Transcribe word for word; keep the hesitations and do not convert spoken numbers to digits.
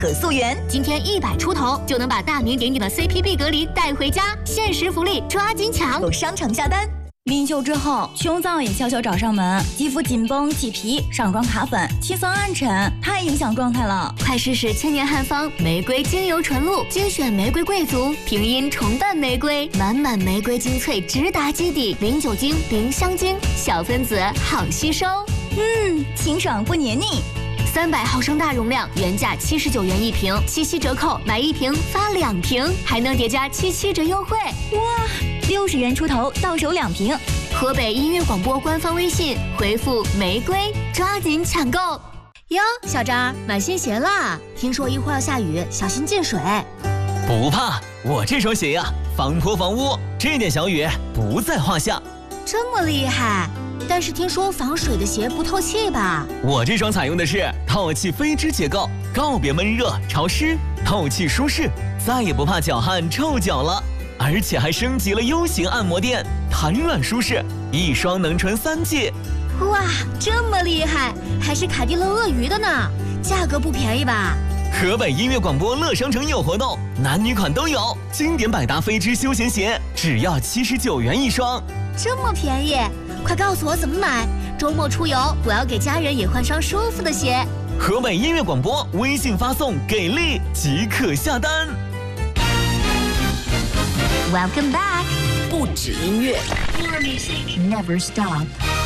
可溯源。 今天一百出头就能把大名鼎鼎的 C P 碧格离带回家，限时福利，抓紧抢！ 有商城下单。 min秀之后，胸燥也悄悄找上门，肌肤紧绷起皮，上妆卡粉，气色暗沉，太影响状态了。 快试试千年汉方玫瑰精油纯露，精选玫瑰贵族，平阴重瓣玫瑰，满满玫瑰精粹直达基底，零酒精，零香精，小分子好吸收。 嗯，清爽不黏腻。 三百毫升大容量，原价七十九元一瓶，七夕折扣买一瓶发两瓶，还能叠加七七折优惠。 哇，六十元出头到手两瓶。 河北音乐广播官方微信回复玫瑰，抓紧抢购哟！小张买新鞋啦，听说一会儿要下雨，小心进水。 不怕，我这双鞋呀、啊，防泼防污，这点小雨不在话下。 这么厉害？但是听说防水的鞋不透气吧？ 我这双采用的是透气飞织结构，告别闷热潮湿，透气舒适，再也不怕脚汗臭脚了。而且还升级了 U 型按摩垫，弹软舒适，一双能穿三季。 哇，这么厉害，还是凯迪乐鳄鱼的呢，价格不便宜吧？ 河北音乐广播乐商城有活动，男女款都有，经典百搭飞织休闲鞋只要七十九元一双， 这么便宜，快告诉我怎么买！周末出游，我要给家人也换双舒服的鞋。 河北音乐广播微信发送“给力”即可下单。 Welcome back， 不止音乐 Your music never stop。